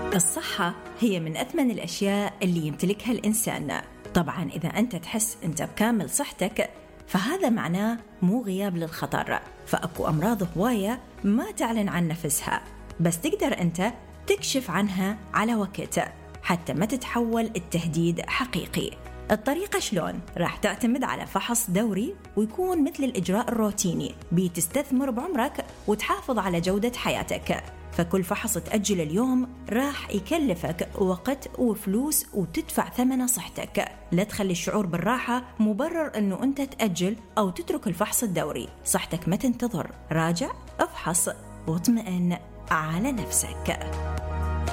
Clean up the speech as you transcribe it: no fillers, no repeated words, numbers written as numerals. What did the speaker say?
الصحة هي من أثمن الأشياء اللي يمتلكها الإنسان. طبعاً إذا أنت تحس أنت بكامل صحتك فهذا معناه مو غياب للخطر، فأكو أمراض هواية ما تعلن عن نفسها، بس تقدر أنت تكشف عنها على وقت حتى ما تتحول التهديد حقيقي. الطريقة شلون؟ راح تعتمد على فحص دوري ويكون مثل الإجراء الروتيني، بتستثمر بعمرك وتحافظ على جودة حياتك. فكل فحص تأجل اليوم راح يكلفك وقت وفلوس وتدفع ثمن صحتك. لا تخلي الشعور بالراحة مبرر أنه أنت تأجل أو تترك الفحص الدوري. صحتك ما تنتظر، راجع، افحص واطمئن على نفسك.